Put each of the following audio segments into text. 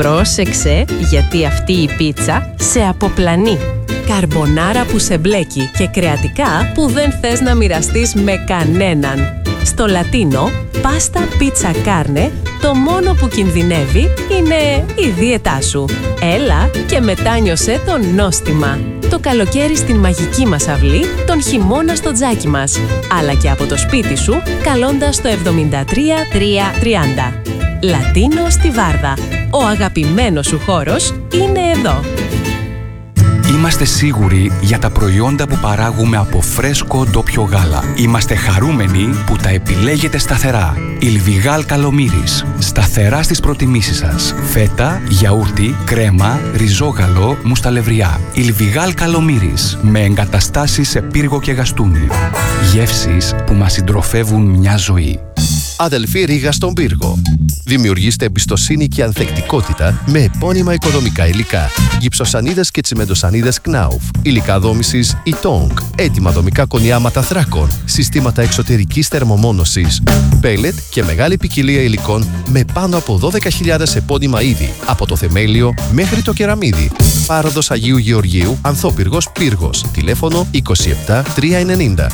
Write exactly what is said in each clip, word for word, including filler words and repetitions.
Πρόσεξε, γιατί αυτή η πίτσα σε αποπλανεί. Καρμπονάρα που σε μπλέκει και κρεατικά που δεν θες να μοιραστείς με κανέναν. Στο λατίνο, πάστα πίτσα κάρνε, το μόνο που κινδυνεύει είναι η δίαιτά σου. Έλα και μετάνιωσε το νόστιμα. Το καλοκαίρι στην μαγική μας αυλή, τον χειμώνα στο τζάκι μας. Αλλά και από το σπίτι σου, καλώντας το εβδομήντα τρία τριακόσια τριάντα. Λατίνο στη Βάρδα. Ο αγαπημένος σου χώρος είναι εδώ. Είμαστε σίγουροι για τα προϊόντα που παράγουμε από φρέσκο ντόπιο γάλα. Είμαστε χαρούμενοι που τα επιλέγετε σταθερά. Ιλβιγάλ Καλομύρης. Σταθερά στις προτιμήσεις σας. Φέτα, γιαούρτι, κρέμα, ριζόγαλο, μουσταλευριά. Ιλβιγάλ Καλομύρης. Με εγκαταστάσεις σε πύργο και γαστούνι. Γεύσεις που μας συντροφεύουν μια ζωή. Αδελφή Ρήγα στον πύργο. Δημιουργήστε εμπιστοσύνη και ανθεκτικότητα με επώνυμα οικοδομικά υλικά. Γυψοσανίδες και τσιμεντοσανίδες Knauf. Υλικά δόμησης Itong. Έτοιμα δομικά κονιάματα θράκων. Συστήματα εξωτερικής θερμομόνωσης. Πέλετ και μεγάλη ποικιλία υλικών με πάνω από δώδεκα χιλιάδες επώνυμα είδη. Από το θεμέλιο μέχρι το κεραμίδι. Πάροδος Αγίου Γεωργίου, Ανθόπυργος Πύργος. Τηλέφωνο είκοσι επτά τριακόσια ενενήντα.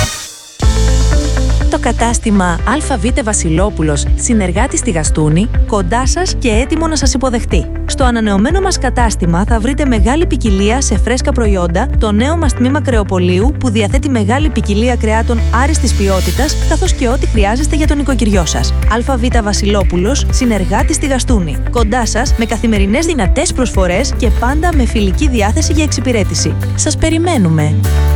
Το κατάστημα ΑΒ Βασιλόπουλος, συνεργάτη στη Γαστούνη, κοντά σας και έτοιμο να σας υποδεχτεί. Στο ανανεωμένο μας κατάστημα θα βρείτε μεγάλη ποικιλία σε φρέσκα προϊόντα, το νέο μας τμήμα κρεοπολίου που διαθέτει μεγάλη ποικιλία κρεάτων άριστης ποιότητας, καθώς και ό,τι χρειάζεστε για τον οικοκυριό σας. ΑΒ Βασιλόπουλος, συνεργάτη στη Γαστούνη. Κοντά σας με καθημερινές δυνατές προσφορές και πάντα με φιλική διάθεση για εξυπηρέτηση. Σας περιμένουμε!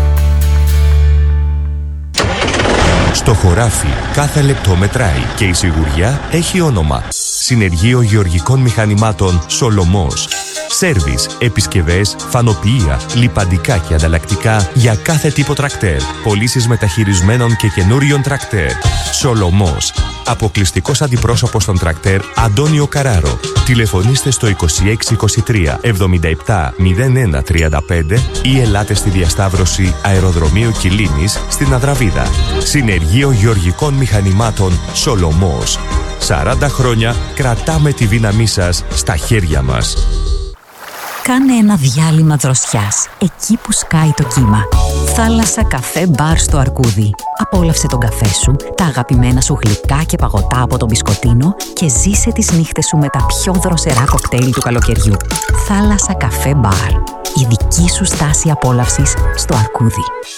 Στο χωράφι κάθε λεπτό μετράει και η σιγουριά έχει όνομα. Συνεργείο Γεωργικών Μηχανημάτων Σολομός. Σέρβις, επισκευές, φανοποιεία, λιπαντικά και ανταλλακτικά για κάθε τύπο τρακτέρ. Πωλήσεις μεταχειρισμένων και καινούριων τρακτέρ. Σολομός. Αποκλειστικός αντιπρόσωπος των τρακτέρ Αντώνιο Καράρο. Τηλεφωνήστε στο είκοσι έξι είκοσι τρία εβδομήντα επτά μηδέν ένα τριάντα πέντε ή ελάτε στη διασταύρωση Αεροδρομίου Κιλίνης στην Αδραβίδα. Συνεργείο Γεωργικών Μηχανημάτων Σολομός. σαράντα χρόνια κρατάμε τη δύναμή σας στα χέρια μας. Κάνε ένα διάλειμμα δροσιάς, εκεί που σκάει το κύμα. Θάλασσα καφέ μπαρ στο Αρκούδι. Απόλαυσε τον καφέ σου, τα αγαπημένα σου γλυκά και παγωτά από τον μπισκοτίνο και ζήσε τις νύχτες σου με τα πιο δροσερά κοκτέιλ του καλοκαιριού. Θάλασσα καφέ μπαρ. Η δική σου στάση απόλαυσης στο Αρκούδι.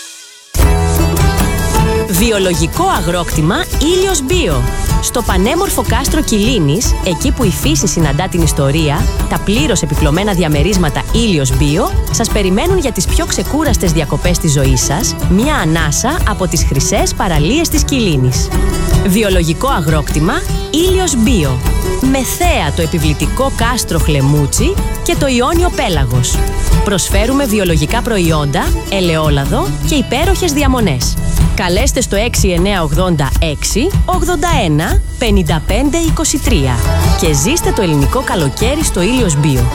Βιολογικό αγρόκτημα Ήλιος Μπίο. Στο πανέμορφο κάστρο Κιλίνης, εκεί που η φύση συναντά την ιστορία, τα πλήρως επιπλωμένα διαμερίσματα Ήλιος Μπίο σας περιμένουν για τις πιο ξεκούραστες διακοπές της ζωής σας, μια ανάσα από τις χρυσές παραλίες της Κιλίνης. Βιολογικό αγρόκτημα Ήλιος Μπίο. Με θέα το επιβλητικό κάστρο Χλεμούτσι και το Ιόνιο Πέλαγος. Προσφέρουμε βιολογικά προϊόντα, ελαιόλαδο και υπέροχες διαμονές. Καλέστε στο έξι εννιά ογδόντα έξι ογδόντα ένα πενήντα πέντε είκοσι τρία και ζήστε το ελληνικό καλοκαίρι στο Ήλιος Μπίο.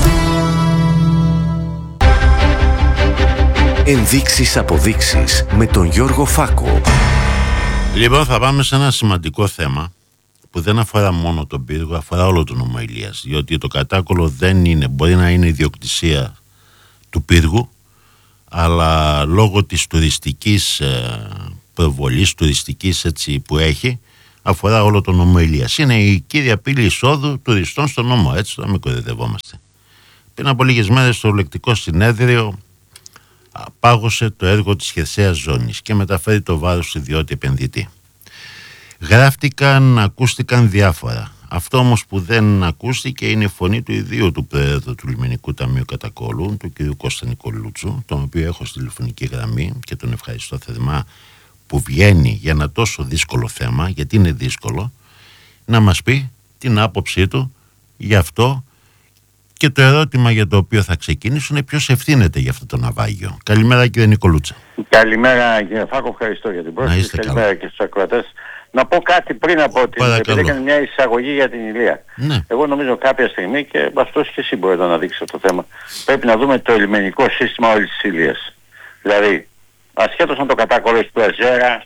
Ενδείξεις αποδείξεις με τον Γιώργο Φάκο. Λοιπόν, θα πάμε σε ένα σημαντικό θέμα που δεν αφορά μόνο τον πύργο, αφορά όλο τον νομό Ηλίας. Διότι το κατάκολο δεν είναι, μπορεί να είναι ιδιοκτησία του πύργου, αλλά λόγω της τουριστικής προβολής, τουριστικής έτσι που έχει, αφορά όλο τον νομό Ηλίας. Είναι η κύρια πύλη εισόδου τουριστών στον νομό, έτσι, να μην κοροϊδευόμαστε. Πριν από λίγες μέρες το Ελεκτικό Συνέδριο πάγωσε το έργο της χερσαίας ζώνης και μεταφέρει το βάρος του ιδιώτη επενδυτή. Γράφτηκαν, ακούστηκαν διάφορα. Αυτό όμως που δεν ακούστηκε είναι η φωνή του ιδίου του Προέδρου του Λιμενικού Ταμείου Κατακόλου, του κ. Κώστα Νικολούτσου, τον οποίο έχω στη τηλεφωνική γραμμή και τον ευχαριστώ θερμά που βγαίνει για ένα τόσο δύσκολο θέμα, γιατί είναι δύσκολο, να μας πει την άποψή του γι' αυτό. Και το ερώτημα για το οποίο θα ξεκινήσουν είναι ποιος ευθύνεται για αυτό το ναυάγιο. Καλημέρα κύριε Νικολούτσα. Καλημέρα κύριε Φάκο, ευχαριστώ για την πρόσκληση. Καλημέρα και στους ακροατές. Να πω κάτι πριν από την... επειδή έκανε μια εισαγωγή για την Ηλία. Ναι. Εγώ νομίζω κάποια στιγμή, και αυτός και εσύ μπορείτε να δείξει αυτό το θέμα, πρέπει να δούμε το λιμενικό σύστημα όλης της Ηλίας. Δηλαδή, ασχέτως αν το κατάκολο έχει πλαζέρα,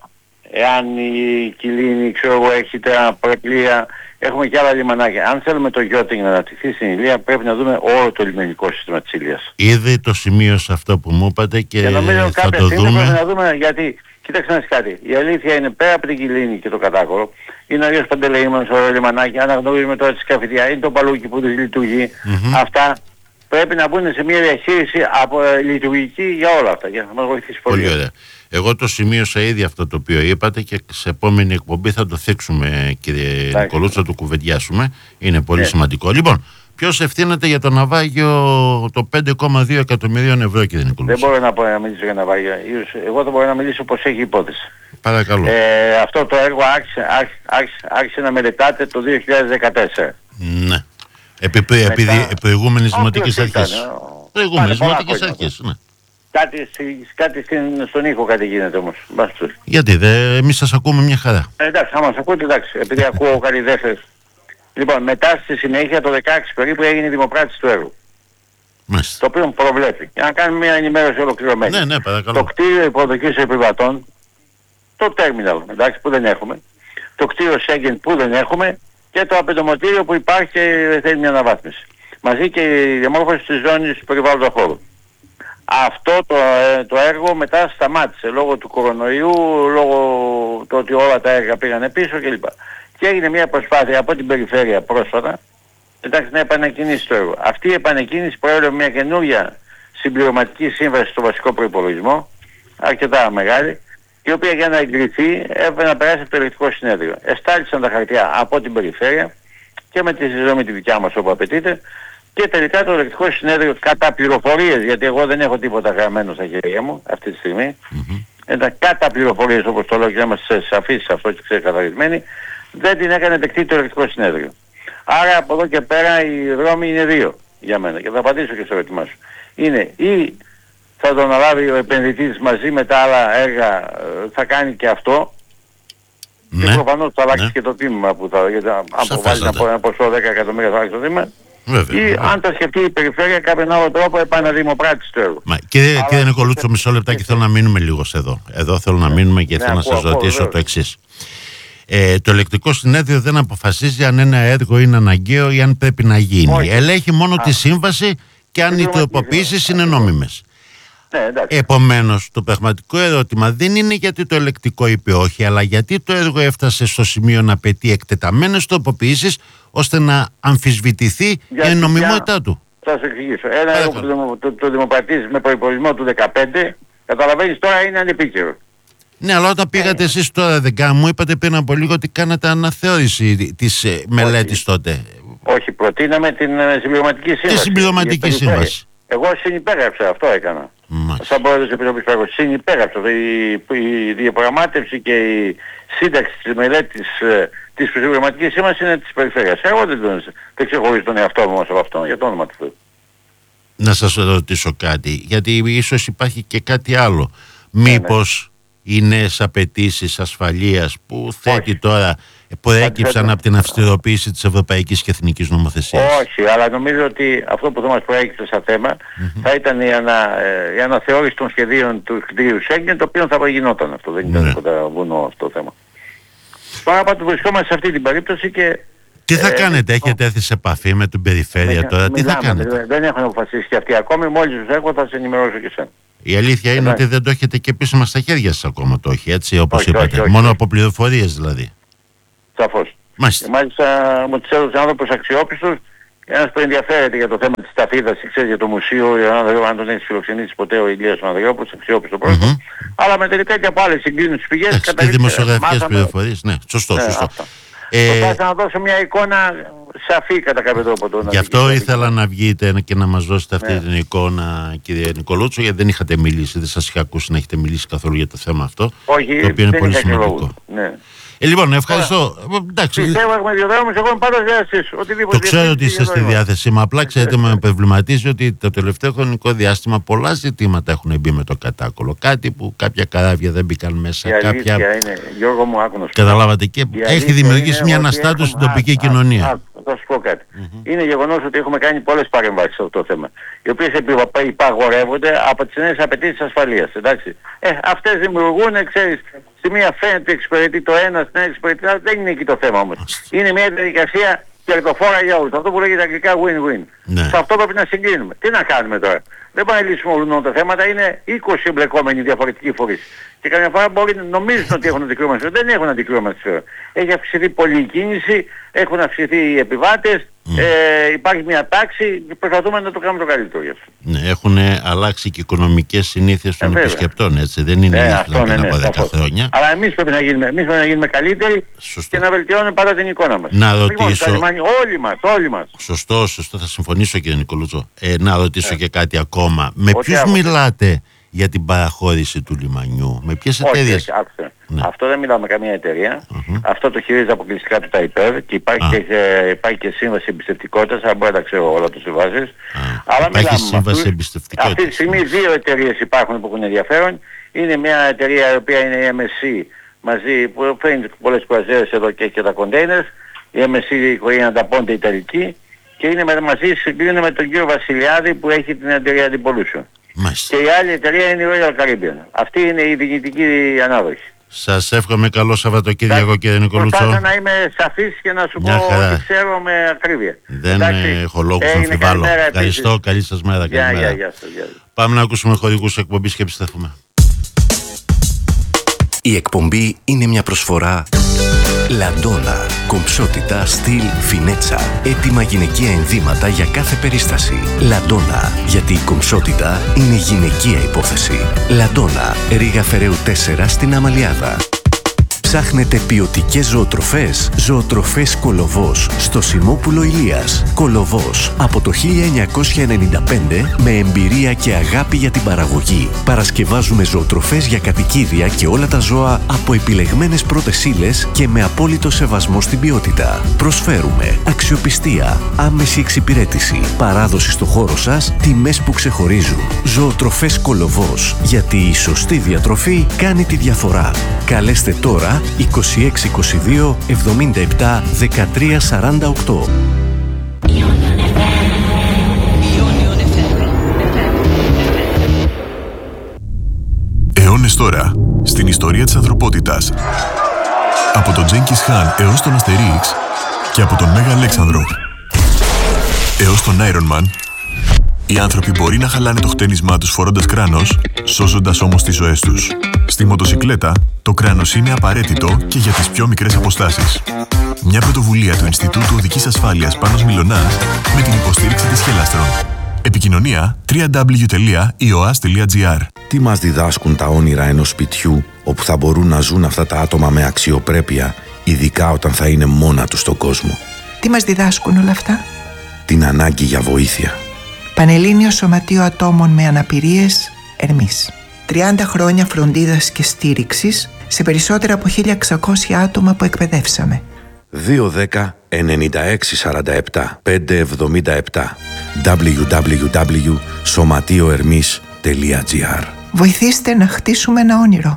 εάν η Κιλίνη, ξέρω εγώ, έχει τα προεκλία, έχουμε και άλλα λιμανάκια. Αν θέλουμε το γιώτινγκ να αναπτυχθεί στην Ηλία, πρέπει να δούμε όλο το λιμενικό σύστημα της Ηλίας. Ήδη το σημείωσα αυτό που μου είπατε και, και νομίζω θα κάποια το στιγμή δούμε. Πρέπει να δούμε, γιατί, κοίταξε να δεις κάτι, η αλήθεια είναι πέρα από την Κιλίνη και το Κατάκορο, είναι ο Αγίος Παντελεήμονος, ο λιμανάκι, αναγνωρίζουμε τώρα τη Σκαφιδιά, είναι το Παλούκι που δεν λειτουργεί. Mm-hmm. Αυτά πρέπει να μπουν σε μια διαχείριση από, ε, λειτουργική για όλα αυτά, για να μας βοηθήσει πολύ. Πολύ ωραία. Εγώ το σημείωσα ήδη αυτό το οποίο είπατε και σε επόμενη εκπομπή θα το θίξουμε, κύριε Νικολούτσα, θα το κουβεντιάσουμε. Είναι πολύ yeah. σημαντικό. Λοιπόν, ποιος ευθύνεται για το ναυάγιο το πέντε κόμμα δύο εκατομμυρίων ευρώ, κύριε Νικολούτσα? Δεν μπορώ να, πω, να μιλήσω για ναυάγιο. Εγώ θα μπορώ να μιλήσω πως έχει υπόθεση. Παρακαλώ. Ε, αυτό το έργο άρχισε, άρχισε, άρχισε, άρχισε να μελετάται το δύο χιλιάδες δεκατέσσερα. Ναι. Επί, επί προηγούμενης δημοτικής αρχής. Προηγούμενης δημοτικής αρχής, ναι. Κάτι, κάτι στον ήχο κάτι γίνεται όμως. Γιατί δε, εμείς σας ακούμε μια χαρά. Ε, εντάξει, άμα σας ακούτε, εντάξει, επειδή ακούω κάτι δεύτερες. Λοιπόν, μετά στη συνέχεια το δεκαέξι περίπου έγινε η δημοπράτηση του έργου. Μάλιστα. Το οποίο προβλέπει. Για να κάνουμε μια ενημέρωση ολοκληρωμένη. Ναι, ναι, παρακαλώ. Το κτίριο υποδοχής επιβατών, το τέρμιναλ, εντάξει, που δεν έχουμε, το κτίριο Σέγγεν που δεν έχουμε και το απεντομοτήριο που υπάρχει και θέλει μια αναβάθμιση. Μαζί και η διαμόρφωση της ζώνης του περιβάλλοντος χώρου. Αυτό το, ε, το έργο μετά σταμάτησε λόγω του κορονοϊού, λόγω του ότι όλα τα έργα πήγανε πίσω κλπ. Και έγινε μια προσπάθεια από την περιφέρεια πρόσφατα, εντάξει, να επανεκκινήσει το έργο. Αυτή η επανεκκίνηση προέλευε μια καινούργια συμπληρωματική σύμβαση στο βασικό προϋπολογισμό, αρκετά μεγάλη, η οποία για να εγκριθεί έπρεπε να περάσει από το ελεκτικό συνέδριο. Εστάλησαν τα χαρτιά από την περιφέρεια και με τη συζήτηση τη δικιά μας όπου απαιτείται. Και τελικά το ελεκτικό συνέδριο κατά πληροφορίες, γιατί εγώ δεν έχω τίποτα γραμμένο στα χέρια μου αυτή τη στιγμή, mm-hmm. ήταν κατά πληροφορίες όπως το λέω και να είμαστε σαφείς σε αυτό και ξεκαθαρισμένοι, δεν την έκανε δεκτή το ελεκτικό συνέδριο. Άρα από εδώ και πέρα οι δρόμοι είναι δύο για μένα και θα απαντήσω και στο ερώτημά σου. Είναι ή θα το αναλάβει ο επενδυτής μαζί με τα άλλα έργα, θα κάνει και αυτό, ναι. Και προφανώς θα αλλάξει ναι. και το τίμημα που θα, γιατί αν προβάλλει ένα ποσό δέκα εκατομμύρια θα αλλάξει το τίμημα. Βέβαια, ή βέβαια. Αν τα σκεφτεί η περιφέρεια κάποιον άλλο τρόπο επαναδημοπράτηση του έργου. Μα, κύριε Αλλά... κύριε Νικολούτσο, μισό λεπτάκι θέλω να μείνουμε λίγο σε εδώ. Εδώ θέλω να μείνουμε και ναι, θέλω ναι, να σας ρωτήσω το εξής. Ε, το ελεκτικό συνέδριο δεν αποφασίζει αν ένα έργο είναι αναγκαίο ή αν πρέπει να γίνει. Όχι. Ελέγχει μόνο Α. τη σύμβαση και αν οι τροποποιήσεις είναι νόμιμες. Ναι, επομένως, το πραγματικό ερώτημα δεν είναι γιατί το ελεκτικό είπε όχι, αλλά γιατί το έργο έφτασε στο σημείο να απαιτεί εκτεταμένες τροποποιήσεις ώστε να αμφισβητηθεί για, η νομιμότητά για... του. Θα σας εξηγήσω. Ένα έργο που το, το, το δημοπρατήσει με προϋπολογισμό του δεκαπέντε, καταλαβαίνεις τώρα είναι ανεπίκαιρο. Ναι, αλλά όταν πήγατε ε. εσείς τώρα, δεν μου είπατε πριν από λίγο ότι κάνατε αναθεώρηση της ε, μελέτης τότε. Όχι, προτείναμε την ε, συμπληρωματική σύμβαση. Τη συμπληρωματική σύμβαση. Εγώ συνυπέγραψα, αυτό έκανα. Μάλιστα. Σαν πρόεδρος της Επιτροπής Πράγματος, συνυπέγραψα. Η, η διαπραγμάτευση και η σύνταξη της μελέτης ε, της συμπληρωματικής σύμβασης είναι της περιφέρειας. Εγώ δεν, τον, δεν ξεχωρίζω τον εαυτό μου από αυτό, για το όνομα του Θεού. Να σας ρωτήσω κάτι, γιατί ίσως υπάρχει και κάτι άλλο. Μήπως ναι, ναι. οι νέες απαιτήσεις ασφαλείας που θέτει Όχι. τώρα προέκυψαν από την αυστηροποίηση της ευρωπαϊκής και εθνικής νομοθεσίας? Όχι, αλλά νομίζω ότι αυτό που θα μας προέκυψε σαν θέμα mm-hmm. θα ήταν η, ανα, ε, η αναθεώρηση των σχεδίων του κτηρίου Σέγγεν, το οποίο θα γινόταν αυτό, δεν ήταν τίποτα ναι. βουνό αυτό το θέμα. Τώρα πάντως βρισκόμαστε σε αυτή την περίπτωση και... Τι θα ε, κάνετε, ε, έχετε έρθει σε επαφή με την περιφέρεια τώρα, μιλάμε, τι θα κάνετε? Δεν, δεν έχουν αποφασίσει και αυτοί ακόμη, μόλις τους έχω θα σε ενημερώσω και εσένα. Η αλήθεια είναι ότι δεν το έχετε και επίσημα στα χέρια σας ακόμα το όχι, έτσι όπως όχι, είπατε, όχι, όχι, μόνο όχι. από πληροφορίες δηλαδή. Σαφώς. Μάλιστα. Και μάλιστα μου τις έδωσε άνθρωπος αξιόπιστος, ένας που ενδιαφέρεται για το θέμα της ταφίδας, ξέρεις, για το μουσείο, αν τον έχεις φιλοξενήσει ποτέ ο Ηλίας ο Ανδριόπουλος, αξιόπιστο πρόσωπο, mm-hmm. αλλά με τελικά και από άλλες συγκλίνουσες πηγές. Και δημοσιογραφικές πληροφορίες, ναι, σωστό, ναι, σωστό. Ε, Προσπάθησα να δώσω μια εικόνα σαφή κατά κάποιο τρόπο. Τον γι' αυτό ήθελα να βγείτε και να μας δώσετε αυτή ναι. την εικόνα, κύριε Νικολούτσο, γιατί δεν είχατε μιλήσει, δεν σας είχα ακούσει να έχετε μιλήσει καθόλου για το θέμα αυτό. Όχι, το οποίο είναι πολύ σημαντικό. Ναι. Ε, λοιπόν, ευχαριστώ. Εντάξει. Πιστεύω έχουμε διαδρόμους, εγώ είμαι πάντα διάθεσης. Το ξέρω ότι είστε στη διάθεσή μου. Απλά ξέρετε, με προβληματίζει ότι το τελευταίο χρονικό διάστημα πολλά ζητήματα έχουν μπει με το κατάκολο. Κάτι που κάποια καράβια δεν μπήκαν μέσα. Η κάποια... είναι, Γιώργο μου, άκουνος. Καταλάβατε και έχει δημιουργήσει μια αναστάτωση στην τοπική κοινωνία. Α, θα σου πω κάτι. Mm-hmm. Είναι γεγονός ότι έχουμε κάνει πολλές παρεμβάσεις σε αυτό το θέμα, οι οποίες υπαγορεύονται από τις νέες απαιτήσεις ασφαλείας. Εντάξει. Ε, αυτές δημιουργούν, ξέρεις, Στη μία φαίνεται εξυπηρετεί το ένα, στην άλλη εξυπηρετεί το άλλο. Δεν είναι εκεί το θέμα όμως. Είναι μια διαδικασία κερδοφόρα για όλους. Αυτό που λέγεται αγγλικά win-win. Ναι. Σε αυτό πρέπει να συγκλίνουμε. Τι να κάνουμε τώρα. Δεν πάει να λύσουμε όλων τα θέματα. Είναι είκοσι εμπλεκόμενοι διαφορετικοί φορείς. Και καμιά φορά μπορεί να νομίζουν ότι έχουν αντικρούμα στη σφαίρα. Δεν έχουν αντικρούμα στη σφαίρα. Έχει αυξηθεί πολύ η κίνηση, έχουν αυξηθεί οι επιβάτες, mm. ε, υπάρχει μια τάξη και προσπαθούμε να το κάνουμε το καλύτερο γι' αυτό. Ναι, έχουν αλλάξει και οικονομικές συνήθειες των ε, επισκεπτών, έτσι. Δεν είναι ε, αυτό, ναι, πριν ναι, από δέκα χρόνια. Αλλά εμείς πρέπει να γίνουμε, εμείς πρέπει να γίνουμε καλύτεροι. Σωστό. Και να βελτιώνουμε πάρα την εικόνα μας. Να ρωτήσω. Όλοι μας, όλοι μας. Σωστό, σωστό, θα συμφωνήσω κύριε Νικολούτσο. Ε, να ρωτήσω ε. και κάτι ακόμα. Με ποιους μιλάτε για την παραχώρηση του λιμανιού, με ποιες εταιρείες? Όχι, ναι. Αυτό δεν μιλάω με καμία εταιρεία. Mm-hmm. Αυτό το χειρίζεται αποκλειστικά του ΤΑΙΠΕΔ και υπάρχει, ah. και, υπάρχει και σύμβαση εμπιστευτικότητας, αλλά μπορεί να τα ξέρω όλα τις συμβάσεις. Ah. Αλλά υπάρχει σύμβαση εμπιστευτικότητας. Αυτή τη στιγμή δύο εταιρείες υπάρχουν που έχουν ενδιαφέρον. Είναι μια εταιρεία η οποία είναι η εμ ες σι μαζί, που φέρνει πολλές κουραζέρες εδώ και, και τα κοντέινερς. Η εμ ες σι χωρεί να τα πόνται ιταλική και είναι με, μαζί συγκρίνεται με τον κύριο Βασιλιάδη που έχει την εταιρεία Antipollution. Μάλιστα. Και η άλλη εταιρεία είναι η Royal Caribbean. Αυτή είναι η διοικητική ανάδοχη. Σας εύχομαι καλό Σαββατοκύριακο κύριε Νικολούτσο. Προσπάθησα να είμαι σαφής και να σου Μια πω χαρά. ότι ξέρω με ακρίβεια. Δεν έχω λόγους να αμφιβάλλω. Ευχαριστώ, καλή σας μέρα. Γεια, γεια, γεια, γεια. Πάμε να ακούσουμε χορηγούς εκπομπής και επιστρέφουμε. Η εκπομπή είναι μια προσφορά Λαντόνα. Κομψότητα, στυλ, φινέτσα. Έτοιμα γυναικεία ενδύματα για κάθε περίσταση. Λαντόνα. Γιατί η κομψότητα είναι γυναικεία υπόθεση. Λαντόνα. Ρήγα Φεραίου τέσσερα στην Αμαλιάδα. Ψάχνετε ποιοτικές ζωοτροφές? Ζωοτροφές Κολοβός στο Σιμόπουλο Ηλίας. Κολοβός από το χίλια εννιακόσια ενενήντα πέντε με εμπειρία και αγάπη για την παραγωγή. Παρασκευάζουμε ζωοτροφές για κατοικίδια και όλα τα ζώα από επιλεγμένες πρώτες ύλες και με απόλυτο σεβασμό στην ποιότητα. Προσφέρουμε αξιοπιστία, άμεση εξυπηρέτηση, παράδοση στο χώρο σας, τιμές που ξεχωρίζουν. Ζωοτροφές Κολοβός. Γιατί η σωστή διατροφή κάνει τη διαφορά. Καλέστε τώρα είκοσι έξι είκοσι δύο εβδομήντα επτά δεκατρία σαράντα οκτώ. Αιώνες τώρα, στην ιστορία της ανθρωπότητας. Από τον Τζένκις Χαν έως τον Αστερίξ και από τον Μέγα Αλέξανδρο έως τον Iron Man, οι άνθρωποι μπορεί να χαλάνε το χτένισμά τους φορώντας κράνος, σώζοντας όμως τις ζωές τους. Στη μοτοσικλέτα, το κράνος είναι απαραίτητο και για τις πιο μικρές αποστάσεις. Μια πρωτοβουλία του Ινστιτούτου Οδικής Ασφάλειας Πάνος Μιλωνάς με την υποστήριξη της Χελάστρον. Επικοινωνία double-u double-u double-u τελεία ι ο ας τελεία τζι άρ. Τι μας διδάσκουν τα όνειρα ενός σπιτιού όπου θα μπορούν να ζουν αυτά τα άτομα με αξιοπρέπεια, ειδικά όταν θα είναι μόνα τους στον κόσμο? Τι μας διδάσκουν όλα αυτά? Την ανάγκη για βοήθεια. Πανελλήνιο Σωματείο Ατόμων με Αναπηρίες, Ερμής. τριάντα χρόνια φροντίδας και στήριξης σε περισσότερα από χίλια εξακόσια άτομα που εκπαιδεύσαμε. δύο δέκα ενενήντα έξι σαράντα επτά πεντακόσια εβδομήντα επτά double-u double-u double-u τελεία σωματείοερμής τελεία τζι άρ. Βοηθήστε να χτίσουμε ένα όνειρο.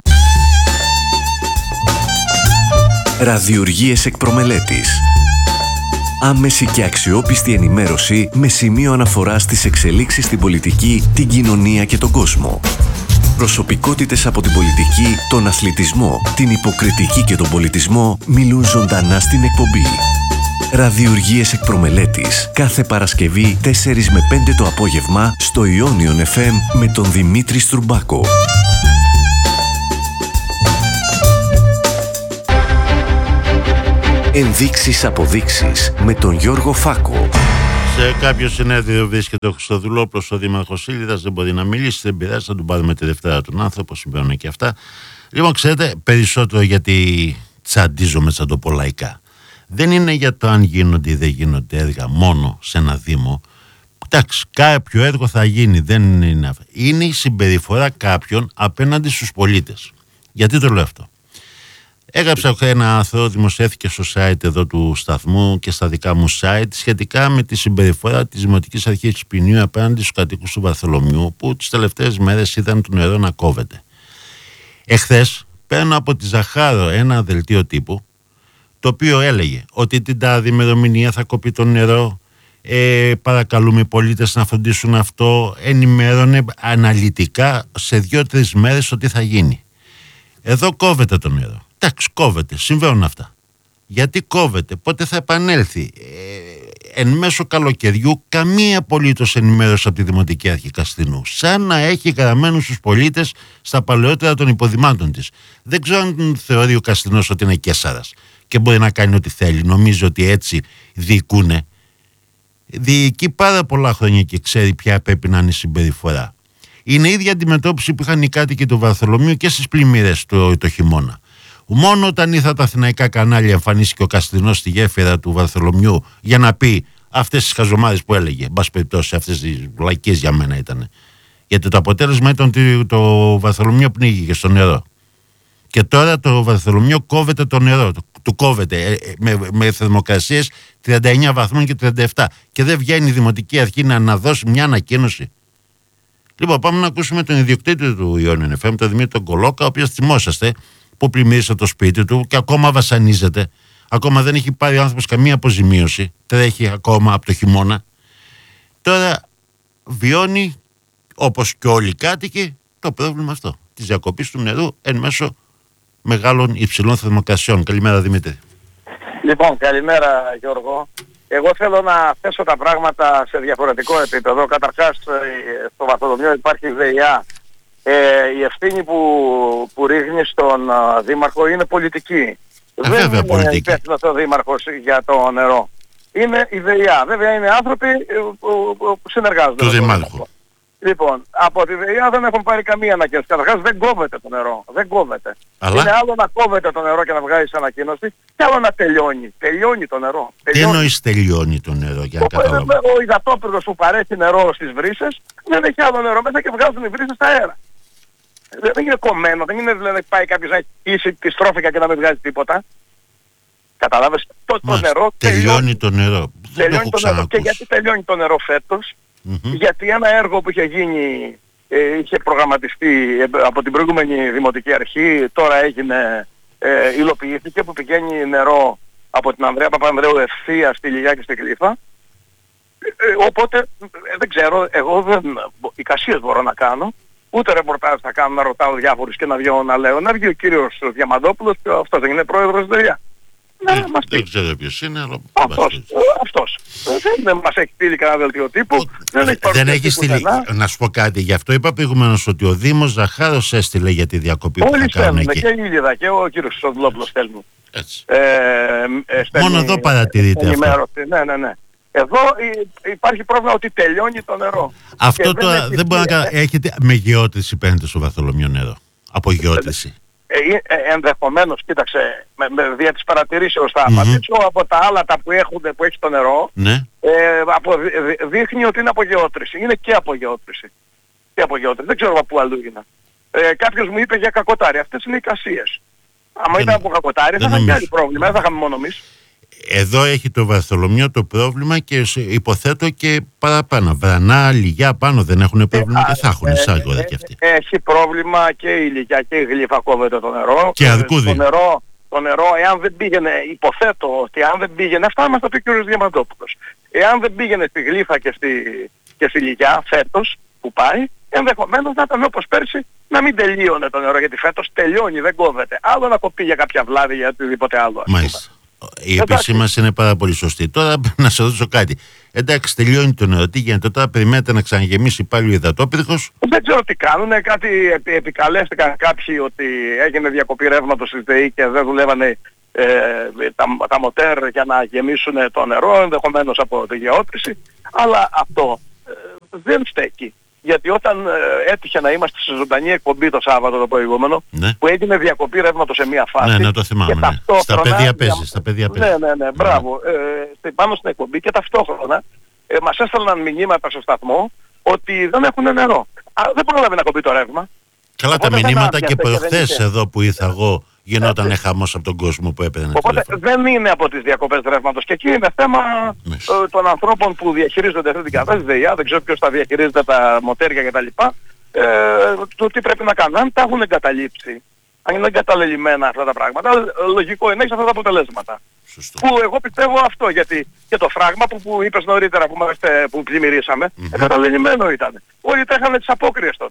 Ραδιουργίες εκ προμελέτης. Άμεση και αξιόπιστη ενημέρωση με σημείο αναφορά στις εξελίξεις στην πολιτική, την κοινωνία και τον κόσμο. Προσωπικότητες από την πολιτική, τον αθλητισμό, την υποκριτική και τον πολιτισμό μιλούν ζωντανά στην εκπομπή. Ραδιουργίες εκ προμελέτης. Κάθε Παρασκευή τέσσερις με πέντε το απόγευμα στο Ionion εφ εμ με τον Δημήτρη Στρουμπάκο. Ενδείξεις αποδείξεις με τον Γιώργο Φάκο. Σε κάποιο συνέδριο βρίσκεται ο Χριστοδουλόπουλος, ο Δήμαρχος Ήλιδας, δεν μπορεί να μιλήσει, δεν πειράζει, θα του πάρουμε τη Δευτέρα τον άνθρωπο, συμβαίνουν και αυτά. Λοιπόν, ξέρετε, περισσότερο γιατί τσαντίζομαι σαν το πολλαϊκά. Δεν είναι για το αν γίνονται ή δεν γίνονται έργα μόνο σε ένα Δήμο. Εντάξει, κάποιο έργο θα γίνει, δεν είναι αυτό. Είναι η συμπεριφορά κάποιων απέναντι στους πολίτες. Γιατί το λέω αυτό? Έγραψα ένα άρθρο, δημοσιεύθηκε στο site εδώ του σταθμού και στα δικά μου site σχετικά με τη συμπεριφορά της Δημοτικής Αρχής Πινίου απέναντι στους κατοίκους του Βαρθολομιού που τις τελευταίες μέρες είδαν το νερό να κόβεται. Εχθές παίρνω από τη Ζαχάρο ένα δελτίο τύπου το οποίο έλεγε ότι την τάδη ημερομηνία θα κοπεί το νερό, ε, παρακαλούμε οι πολίτες να φροντίσουν αυτό, ενημέρωνε αναλυτικά σε δύο-τρεις μέρες ότι θα γίνει. Εδώ κόβεται το νερό. Εντάξει, κόβεται, συμβαίνουν αυτά. Γιατί κόβεται, πότε θα επανέλθει? Ε, εν μέσω καλοκαιριού καμία απολύτως ενημέρωση από τη Δημοτική Αρχή Καστινού. Σαν να έχει γραμμένους τους πολίτες στα παλαιότερα των υποδημάτων της. Δεν ξέρω αν θεωρεί ο Καστινός ότι είναι Κέσσαρας και μπορεί να κάνει ό,τι θέλει. Νομίζει ότι έτσι διοικούνε. Διοικεί πάρα πολλά χρόνια και ξέρει ποια πρέπει να είναι η συμπεριφορά. Είναι η ίδια αντιμετώπιση που είχαν οι κάτοικοι του Βαρθολομείου και στις πλημμύρες το, το χειμώνα. Μόνο όταν ήρθαν τα αθηναϊκά κανάλια εμφανίστηκε ο Καστινός στη γέφυρα του Βαρθολομείου για να πει αυτές τις χαζομάρες που έλεγε. Μπας περιπτώσει, αυτές τις λαϊκές για μένα ήταν. Γιατί το αποτέλεσμα ήταν ότι το Βαρθολομείο πνίγηκε στο νερό. Και τώρα το Βαρθολομείο κόβεται το νερό. Του κόβεται ε, με, με θερμοκρασίες τριάντα εννέα βαθμών και τριάντα επτά. Και δεν βγαίνει η Δημοτική Αρχή να, να δώσει μια ανακοίνωση. Λοιπόν, πάμε να ακούσουμε τον ιδιοκτήτη του Ιόνιον εφ εμ, τον Δημήτρη Κολόκα, ο οποίος θυμόσαστε που πλημμύρισε το σπίτι του και ακόμα βασανίζεται. Ακόμα δεν έχει πάρει ο άνθρωπος καμία αποζημίωση. Τρέχει ακόμα από το χειμώνα. Τώρα βιώνει, όπως και όλοι οι κάτοικοι, το πρόβλημα αυτό της διακοπής του νερού εν μέσω μεγάλων υψηλών θερμοκρασιών. Καλημέρα, Δημήτρη. Λοιπόν, καλημέρα, Γιώργο. Εγώ θέλω να θέσω τα πράγματα σε διαφορετικό επίπεδο. Καταρχάς, στο Βαρθολομείο υπάρχει ΔΕΙΑ. Ε, η ευθύνη που, που ρίχνει στον α, Δήμαρχο είναι πολιτική. Ε, Δεν βέβαια, είναι πολιτική. υπεύθυνος ο Δήμαρχος για το νερό. Είναι η ΔΕΙΑ. Βέβαια είναι άνθρωποι που, που, που συνεργάζονται. Του Δημάρχου. Λοιπόν, από τη ΔΕΙΑ δεν έχουν πάρει καμία ανακοίνωση. Καταρχάς δεν κόβεται το νερό. Δεν κόβεται. Αλλά... Είναι άλλο να κόβεται το νερό και να βγάλεις ανακοίνωση και άλλο να τελειώνει. Τελειώνει το νερό. Τι εννοείς τελειώνει το νερό, για να καταλάβω? Ο υδατόπυργος που παρέχει νερό στις βρύσες δεν έχει άλλο νερό μέσα και βγάζουν οι βρύσες στα αέρα. Δεν είναι κομμένο, δεν είναι δηλαδή πάει κάποιος να κλείσει τη στρόφικα και να μην βγάζει τίποτα. Καταλάβες, το, το νερό τελειώνει, τελειώνει το νερό. Τελειώνει το νερό. Και γιατί τελειώνει το νερό φέτος? Mm-hmm. Γιατί ένα έργο που είχε γίνει, ε, είχε προγραμματιστεί ε, από την προηγούμενη Δημοτική Αρχή, τώρα έγινε, ε, υλοποιήθηκε, που πηγαίνει νερό από την Ανδρέα Παπανδρέου ευθεία στη Λιγιά και στη Κλήφα. Ε, οπότε ε, δεν ξέρω, εγώ δεν, εικασίες μπορώ να κάνω. Ούτε ρεπορτάζ θα κάνω να ρωτάω διάφορους και να βγαίνω να λέω. Να βγει ο κύριος Διαμαντόπουλος και αυτός δεν είναι πρόεδρος ΔΕΙΑ. Ναι, δεν, δεν ξέρω ποιος είναι, αλλά... Αυτός. αυτός. Δεν μας έχει στείλει κανένα δελτίο τύπου. Ο, δεν έχει, δεν έχει στείλει. Να σου πω κάτι. Γι' αυτό είπα προηγουμένως ότι ο Δήμος Ζαχάρος έστειλε για τη διακοπή που θα κάνουν εκεί. Και η Ήλιδα και ο κύριος Σοδουλόπουλος στέλνουν. Έτσι. Ε, ε, στέλνει, Μόνο εδώ παρατηρείται αυτό. Ναι, ναι, ναι. Εδώ υπάρχει πρόβλημα ότι τελειώνει το νερό. Αυτό τώρα δεν, δεν μπορεί να έχετε με γεώτρηση παίρνετε στο Βαρθολομείο νερό. Από γεώτρηση. Ε, ε, ενδεχομένως, κοίταξε, με, με δια της παρατηρήσεως θα απαντήσω, mm-hmm. από τα άλατα που, έχουν, που έχει το νερό, ναι. ε, από, δείχνει ότι είναι απογεώτρηση. Είναι και απογεώτρηση. Και απογεώτρηση. Δεν ξέρω από πού αλλού είναι. Ε, κάποιος μου είπε για κακοτάρι. Αυτές είναι οι εικασίες. Αν ήταν από κακοτάρι θα είχαμε και άλλο πρόβλημα. Δεν θα είχαμε μόνο εμείς. Εδώ έχει το Βαρθολομείο το πρόβλημα και υποθέτω και παραπάνω. Βρανά, Λιγιά πάνω δεν έχουν πρόβλημα ε, και θα έχουν εισάγωγα ε, κι αυτοί. Έχει πρόβλημα και η Λιγιά και η Γλύφα κόβεται το νερό. Και Αρκούδη. Το νερό, το νερό, εάν δεν πήγαινε, υποθέτω ότι αν δεν πήγαινε, αυτά μας τα πει ο κ. Διαμαντόπουλος. Εάν δεν πήγαινε στη Γλύφα και στη, και στη Λιγιά φέτος που πάει, ενδεχομένως να ήταν όπως πέρσι να μην τελείωνε το νερό, γιατί φέτος τελειώνει, δεν κόβεται. Άλλο να κοπεί για κάποια βλάβη για οτιδήποτε άλλο. Μάλιστα. Η επισήμανση είναι πάρα πολύ σωστή. Τώρα να σε ρωτήσω κάτι. Εντάξει, τελειώνει το νερό. Τι γίνεται τώρα, περιμένετε να ξαναγεμίσει πάλι ο υδατόπυρχος? Δεν ξέρω τι κάνουν. Κάτι επι, επικαλέστηκαν κάποιοι ότι έγινε διακοπή ρεύματος στη ΔΕΗ και δεν δουλεύανε ε, τα, τα μοτέρ για να γεμίσουν το νερό, ενδεχομένως από τη γεώτρηση. Αλλά αυτό ε, δεν στέκει. Γιατί όταν ε, έτυχε να είμαστε σε ζωντανή εκπομπή το Σάββατο το προηγούμενο, ναι. που έγινε διακοπή ρεύματος σε μία φάση. Ναι, ναι, το θυμάμαι. Ναι. Στα παιδιά παίζει, στα παιδιά παίζει. Ναι, ναι, ναι, μπράβο. Ε, πάνω στην εκπομπή και ταυτόχρονα ε, μας έστελναν μηνύματα στο σταθμό ότι δεν έχουν νερό. Α, δεν πρόλαβε να κοπεί το ρεύμα. Καλά, τα μηνύματα και προχθές εδώ που ήρθα εγώ γινόταν ε, χαμός από τον κόσμο που έπαιρνε. Οπότε τηλέφωνο. Δεν είναι από τις διακοπές ρεύματος και εκεί είναι θέμα ε, των ανθρώπων που διαχειρίζονται αυτή την κατάσταση, ΔΕΙΑ, δεν ξέρω ποιος τα διαχειρίζεται τα μοτέρια κτλ. Ε, το τι πρέπει να κάνουν. Αν τα έχουν εγκαταλείψει, αν είναι εγκαταλελειμμένα αυτά τα πράγματα, λογικό είναι να αυτά τα αποτελέσματα. Σωστό. Που εγώ πιστεύω αυτό, γιατί και το φράγμα που, που είπες νωρίτερα που, είμαστε, που πλημμυρίσαμε, mm-hmm. εγκαταλελειμμένο ήταν. Όλοι τρέχανε τις απόκριες τότε.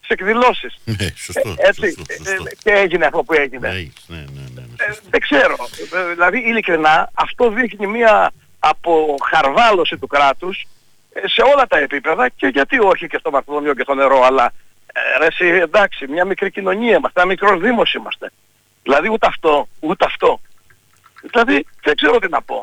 τις εκδηλώσεις. Ναι, σωστό, ε, έτσι, σωστό, σωστό. Ε, και έγινε αυτό που έγινε. Ναι, ναι, ναι, ναι, ε, δεν ξέρω. Ε, δηλαδή ειλικρινά αυτό δείχνει μια αποχαρβάλωση του κράτους ε, σε όλα τα επίπεδα και γιατί όχι και στο Μαρθολομείο και στο νερό, αλλά ε, ρε, εσύ, εντάξει, μια μικρή κοινωνία είμαστε, ένα μικρός δήμος είμαστε. Δηλαδή ούτε αυτό, ούτε αυτό. Δηλαδή δεν ξέρω τι να πω.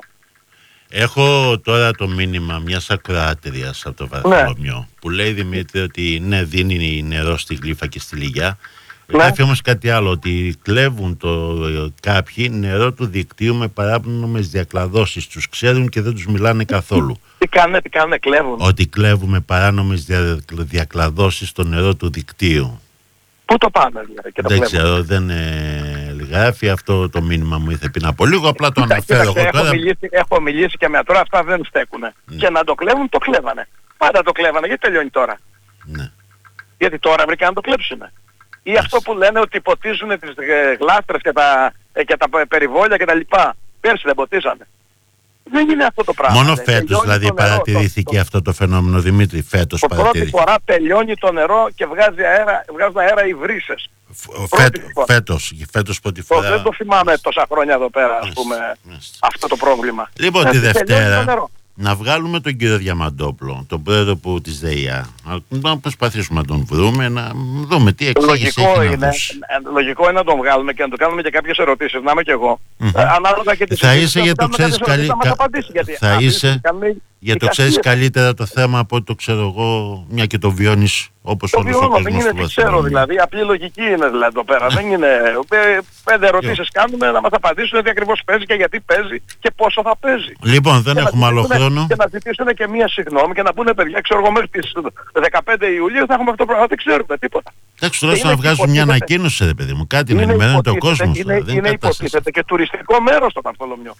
Έχω τώρα το μήνυμα μιας ακροάτριας από το Βαρθολομείο, ναι, που λέει, Δημήτρη, ότι ναι, δίνει νερό στη Γλύφα και στη Λυγιά. Ναι. Γράφει όμως κάτι άλλο, ότι κλέβουν το, κάποιοι νερό του δικτύου με παράνομες διακλαδώσεις. Τους ξέρουν και δεν τους μιλάνε καθόλου. Τι κάνουν, τι κάνουν, κλέβουν. Ότι κλέβουμε παράνομες δια, διακλαδώσεις στο νερό του δικτύου. Πού το πάμε δηλαδή και το δεν βλέπουμε. ξέρω, δεν ε, γράφει αυτό το μήνυμα, μου ήρθε πριν από λίγο, απλά το αναφέρω εγώ έχω τώρα. Μιλήσει, έχω μιλήσει και με τώρα, αυτά δεν στέκουνε. Ναι. Και να το κλέβουν, το κλέβανε. Πάντα το κλέβανε, γιατί τελειώνει τώρα. Ναι. Γιατί τώρα βρήκαν να το κλέψουνε. Ή αυτό που λένε ότι ποτίζουν τις γλάστρες και τα, και τα περιβόλια και τα λοιπά. Πέρσι δεν ποτίζανε. Δεν είναι αυτό το πράγμα. Μόνο φέτος δηλαδή παρατηρήθηκε το, αυτό το φαινόμενο, Δημήτρη, φέτος το παρατηρήθηκε. Πρώτη φορά τελειώνει το νερό και βγάζει αέρα, βγάζουν αέρα οι βρύσες. Φέτ, φέτος, φέτος πρώτη φορά. Δεν το θυμάμαι τόσα χρόνια εδώ πέρα, ας πούμε, yes. αυτό το πρόβλημα. Λοιπόν, τη Δευτέρα να βγάλουμε τον κύριο Διαμαντόπουλο, τον πρόεδρο που, της ΔΕΙΑ, να προσπαθήσουμε να τον βρούμε, να δούμε τι εξήγηση λογικό έχει είναι, να λογικό είναι να τον βγάλουμε και να του κάνουμε και κάποιες ερωτήσεις, να είμαι και εγώ. Mm-hmm. Ανάλογα και τις θα είσαι για το ξέρεις καλύτερα. Θα είσαι για το ξέρεις καλύτερα το θέμα από ό,τι το ξέρω εγώ, μια και το βιώνεις όπως όλος ο κόσμος. Δεν είναι τι ξέρω δηλαδή, απλή λογική είναι δηλαδή εδώ πέρα. Δεν είναι, πέντε ερωτήσεις κάνουμε να μας απαντήσουν τι ακριβώς παίζει και γιατί παίζει και πόσο θα παίζει. Λοιπόν, δεν έχουμε άλλο χρόνο. Και να ζητήσουν και μία συγγνώμη και να πούνε, παιδιά, ξέρω εγώ μέχρι τις δεκαπέντε Ιουλίου θα έχουμε αυτό το πράγμα, δεν ξέρουμε τίποτα. Εντάξει, τουλάχιστον να βγάζουν μια ανακοίνωση, ρε παιδί μου, κάτι να ενημερώνει τον κόσμο. Είναι υποτίθεται και τουριστικό μέρος το Βαρθολομείο.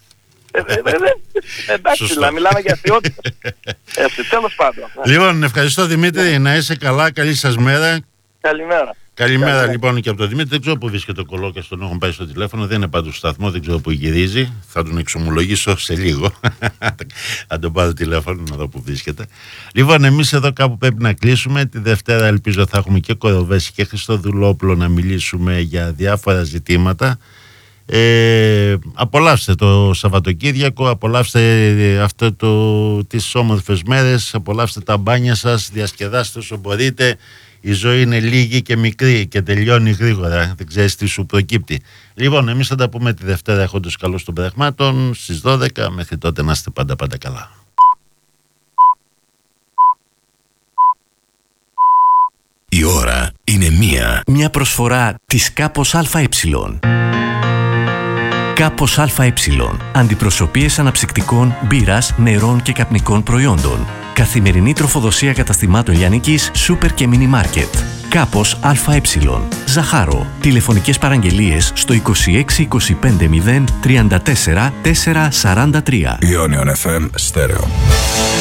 Εντάξει, να μιλάμε για ποιότητα. Έτσι, τέλος πάντων. Λοιπόν, ευχαριστώ Δημήτρη, να είσαι καλά, καλή σας μέρα. Καλημέρα. Καλημέρα, Καλημέρα λοιπόν και από τον Δημήτρη. Δεν ξέρω που βρίσκεται ο Κολόκας, τον έχουν πάει στο τηλέφωνο, δεν είναι πάντως στο σταθμό, δεν ξέρω που γυρίζει. Θα τον εξομολογήσω σε λίγο. Θα τον πάρω τηλέφωνο να δω που βρίσκεται. Λοιπόν, εμείς εδώ κάπου πρέπει να κλείσουμε. Τη Δευτέρα ελπίζω θα έχουμε και Κοροβέση και Χριστοδουλόπουλο να μιλήσουμε για διάφορα ζητήματα. Ε, απολαύστε το Σαββατοκύριακο, απολαύστε αυτό το, τις όμορφες μέρες, απολαύστε τα μπάνια σας, διασκεδάστε όσο μπορείτε. Η ζωή είναι λίγη και μικρή και τελειώνει γρήγορα, δεν ξέρεις τι σου προκύπτει. Λοιπόν, εμείς θα τα πούμε τη Δευτέρα έχοντας καλώς των πραγμάτων στις δώδεκα, μέχρι τότε να είστε πάντα πάντα καλά. Η ώρα είναι μία. Μια προσφορά της Κάπος ΑΕ. Κάπος ΑΕ. Αντιπροσωπείες αναψυκτικών, μπύρας, νερών και καπνικών προϊόντων. Καθημερινή τροφοδοσία καταστημάτων λιανικής, σούπερ και μίνι μάρκετ. Κάπος ΑΕ. Ζαχάρο. Τηλεφωνικές παραγγελίες στο είκοσι έξι είκοσι πέντε μηδέν τριάντα τέσσερα τετρακόσια σαράντα τρία. Ionion εφ εμ Stereo.